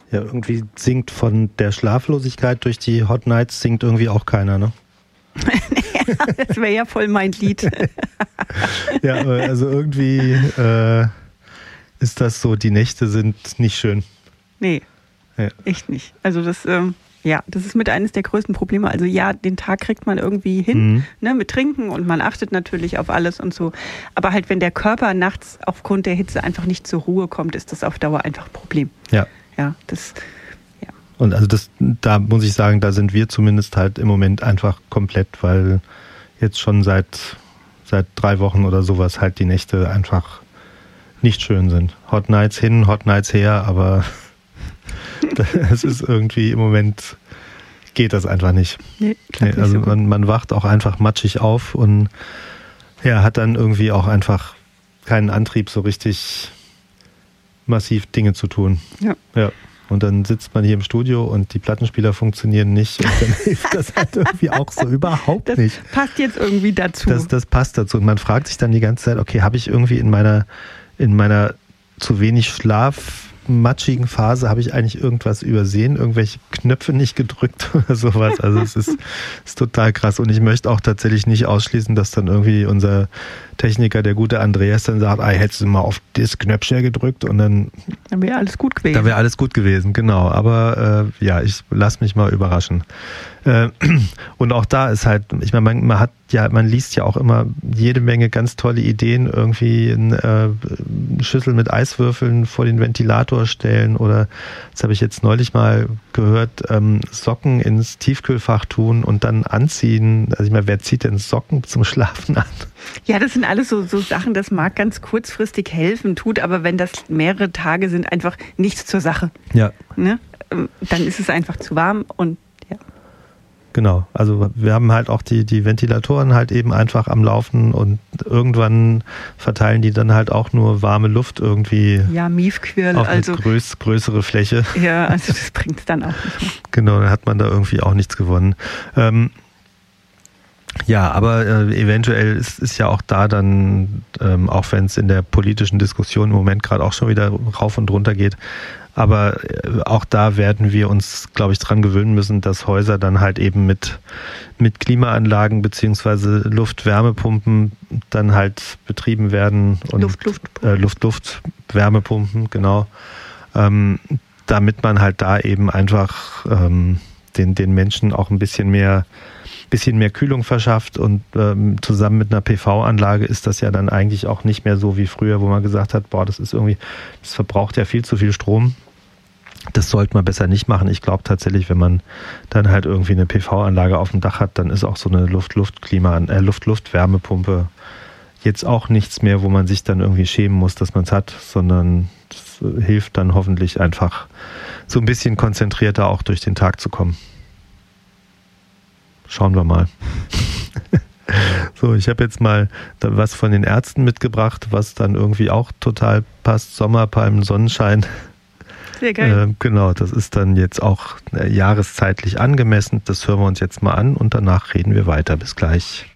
Ja, irgendwie singt von der Schlaflosigkeit durch die Hot Nights singt irgendwie auch keiner, ne? Das wäre ja voll mein Lied. Ja, also irgendwie ist das so, die Nächte sind nicht schön. Nee, ja. Echt nicht. Also das ist mit eines der größten Probleme. Also ja, den Tag kriegt man irgendwie hin, ne, mit Trinken und man achtet natürlich auf alles und so. Aber halt, wenn der Körper nachts aufgrund der Hitze einfach nicht zur Ruhe kommt, ist das auf Dauer einfach ein Problem. Ja. Ja, Und also da muss ich sagen, da sind wir zumindest halt im Moment einfach komplett, weil jetzt schon seit 3 Wochen oder sowas halt die Nächte einfach nicht schön sind. Hot Nights hin, Hot Nights her, aber es ist irgendwie im Moment geht das einfach nicht. Nee, also man wacht auch einfach matschig auf und ja, hat dann irgendwie auch einfach keinen Antrieb, so richtig massiv Dinge zu tun. Ja. Und dann sitzt man hier im Studio und die Plattenspieler funktionieren nicht und dann hilft das halt irgendwie auch so überhaupt nicht. Das passt jetzt irgendwie dazu. Das passt dazu. Und man fragt sich dann die ganze Zeit, okay, habe ich irgendwie in meiner zu wenig schlafmatschigen Phase, habe ich eigentlich irgendwas übersehen, irgendwelche Knöpfe nicht gedrückt oder sowas. Also es ist total krass. Und ich möchte auch tatsächlich nicht ausschließen, dass dann irgendwie unser Techniker, der gute Andreas, dann sagt, hättest du mal auf das Knöpfchen gedrückt und dann wäre alles gut gewesen. Da wäre alles gut gewesen, genau. Aber ich lasse mich mal überraschen. Und auch da ist halt, ich meine, man liest ja auch immer jede Menge ganz tolle Ideen, irgendwie eine Schüssel mit Eiswürfeln vor den Ventilator stellen oder, das habe ich jetzt neulich mal gehört, Socken ins Tiefkühlfach tun und dann anziehen. Also ich meine, wer zieht denn Socken zum Schlafen an? Ja, das sind alles so Sachen, das mag ganz kurzfristig helfen, tut aber, wenn das mehrere Tage sind, einfach nichts zur Sache. Ja. Ne? Dann ist es einfach zu warm und ja. Genau, also wir haben halt auch die Ventilatoren halt eben einfach am Laufen und irgendwann verteilen die dann halt auch nur warme Luft irgendwie Miefquirl, auf eine größere Fläche. Ja, also das bringt es dann auch nicht mehr. Genau, dann hat man da irgendwie auch nichts gewonnen. Ja, aber eventuell ist ja auch da dann, auch wenn es in der politischen Diskussion im Moment gerade auch schon wieder rauf und runter geht, aber auch da werden wir uns, glaube ich, dran gewöhnen müssen, dass Häuser dann halt eben mit Klimaanlagen beziehungsweise Luft-Wärmepumpen dann halt betrieben werden. Und Luft-Wärmepumpen, genau. Damit man halt da eben einfach den Menschen auch ein bisschen mehr Kühlung verschafft und zusammen mit einer PV-Anlage ist das ja dann eigentlich auch nicht mehr so wie früher, wo man gesagt hat, das verbraucht ja viel zu viel Strom. Das sollte man besser nicht machen. Ich glaube tatsächlich, wenn man dann halt irgendwie eine PV-Anlage auf dem Dach hat, dann ist auch so eine Luft-Wärmepumpe jetzt auch nichts mehr, wo man sich dann irgendwie schämen muss, dass man es hat, sondern es hilft dann hoffentlich einfach so ein bisschen konzentrierter auch durch den Tag zu kommen. Schauen wir mal. So, ich habe jetzt mal was von den Ärzten mitgebracht, was dann irgendwie auch total passt. Sommerpalmen, Sonnenschein. Sehr geil. Genau, das ist dann jetzt auch jahreszeitlich angemessen. Das hören wir uns jetzt mal an und danach reden wir weiter. Bis gleich.